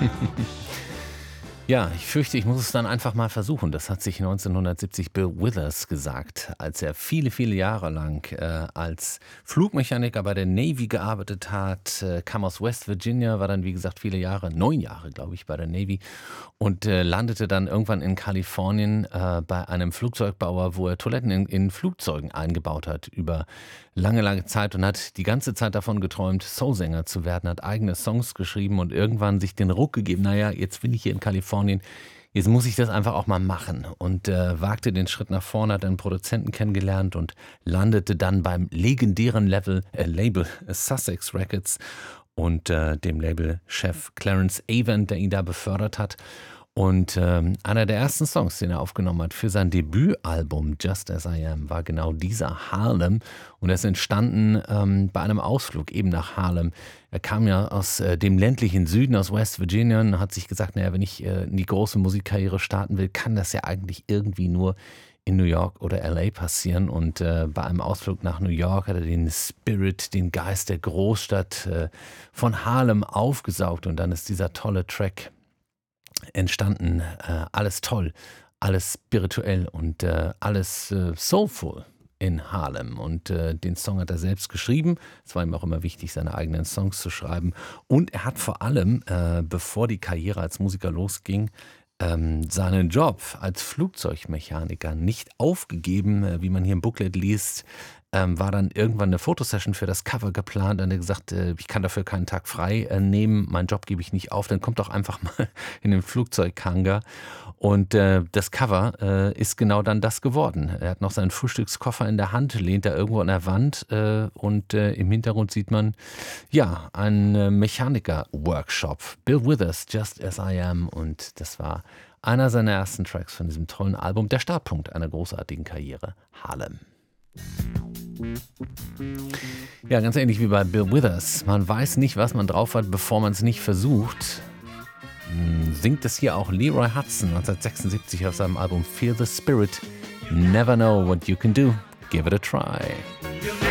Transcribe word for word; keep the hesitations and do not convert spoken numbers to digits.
Ja, ich fürchte, ich muss es dann einfach mal versuchen. Das hat sich neunzehnhundertsiebzig Bill Withers gesagt, als er viele, viele Jahre lang äh, als Flugmechaniker bei der Navy gearbeitet hat, äh, kam aus West Virginia, war dann, wie gesagt, viele Jahre, neun Jahre, glaube ich, bei der Navy und äh, landete dann irgendwann in Kalifornien äh, bei einem Flugzeugbauer, wo er Toiletten in, in Flugzeugen eingebaut hat über lange, lange Zeit und hat die ganze Zeit davon geträumt, Soulsänger zu werden, hat eigene Songs geschrieben und irgendwann sich den Ruck gegeben, naja, jetzt bin ich hier in Kalifornien, jetzt muss ich das einfach auch mal machen und äh, wagte den Schritt nach vorne, hat einen Produzenten kennengelernt und landete dann beim legendären Level, äh, Label äh, Sussex Records und äh, dem Labelchef Clarence Avant, der ihn da befördert hat. Und ähm, einer der ersten Songs, den er aufgenommen hat für sein Debütalbum Just As I Am, war genau dieser Harlem. Und er ist entstanden ähm, bei einem Ausflug eben nach Harlem. Er kam ja aus äh, dem ländlichen Süden, aus West Virginia, und hat sich gesagt, naja, wenn ich äh, in die große Musikkarriere starten will, kann das ja eigentlich irgendwie nur in New York oder L A passieren. Und äh, bei einem Ausflug nach New York hat er den Spirit, den Geist der Großstadt äh, von Harlem aufgesaugt. Und dann ist dieser tolle Track entstanden, äh, alles toll, alles spirituell und äh, alles äh, soulful in Harlem. Und äh, den Song hat er selbst geschrieben. Es war ihm auch immer wichtig, seine eigenen Songs zu schreiben. Und er hat vor allem, äh, bevor die Karriere als Musiker losging, ähm, seinen Job als Flugzeugmechaniker nicht aufgegeben, äh, wie man hier im Booklet liest. Ähm, war dann irgendwann eine Fotosession für das Cover geplant. Dann hat er gesagt, äh, ich kann dafür keinen Tag frei äh, nehmen, meinen Job gebe ich nicht auf, dann kommt doch einfach mal in den Flugzeughangar. Und äh, das Cover äh, ist genau dann das geworden. Er hat noch seinen Frühstückskoffer in der Hand, lehnt da irgendwo an der Wand äh, und äh, im Hintergrund sieht man, ja, einen äh, Mechaniker-Workshop. Bill Withers, Just As I Am, und das war einer seiner ersten Tracks von diesem tollen Album, der Startpunkt einer großartigen Karriere, Harlem. Ja, ganz ähnlich wie bei Bill Withers. Man weiß nicht, was man drauf hat, bevor man es nicht versucht. Singt es hier auch Leroy Hudson neunzehnhundertsechsundsiebzig auf seinem Album Feel the Spirit. Never know what you can do. Give it a try.